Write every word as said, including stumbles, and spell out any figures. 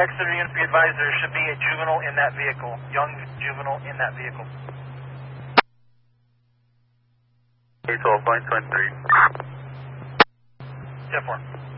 Exeter unit, be advised there should be a juvenile in that vehicle, young juvenile in that vehicle. eight twelve, line twenty-three. ten four.